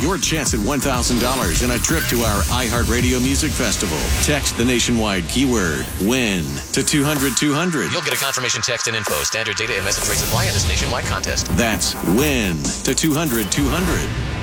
your chance at $1,000 and a trip to our iHeartRadio Music Festival. Text the nationwide keyword WIN to 200-200. You'll get a confirmation text and info. Standard data and message rates apply in this nationwide contest. That's WIN to 200-200.